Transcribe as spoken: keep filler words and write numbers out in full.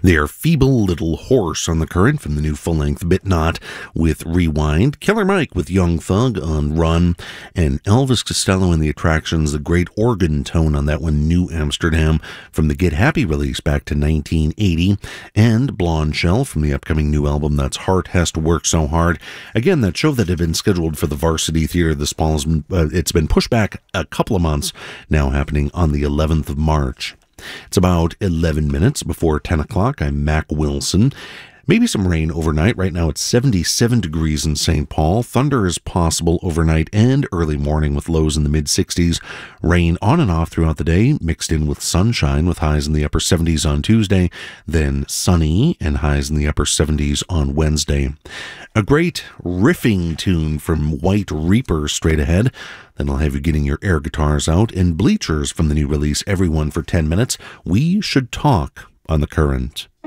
Their Feeble Little Horse on the Current from the new full-length Bit Not with Rewind, Killer Mike with Young Thug on Run, and Elvis Costello and the Attractions, the great organ tone on that one, New Amsterdam, from the Get Happy release back to nineteen eighty, and Blonde Shell from the upcoming new album that's Heart Has to Work So Hard. Again, that show that had been scheduled for the Varsity Theater this fall, has been, uh, it's been pushed back a couple of months, now happening on the eleventh of March. It's about eleven minutes before ten o'clock. I'm Mac Wilson. Maybe some rain overnight. Right now it's seventy-seven degrees in Saint Paul. Thunder is possible overnight and early morning with lows in the mid sixties. Rain on and off throughout the day, mixed in with sunshine with highs in the upper seventies on Tuesday. Then sunny and highs in the upper seventies on Wednesday. A great riffing tune from White Reaper straight ahead. Then I'll have you getting your air guitars out, and Bleachers from the new release, Everyone for ten minutes. We Should Talk on the Current.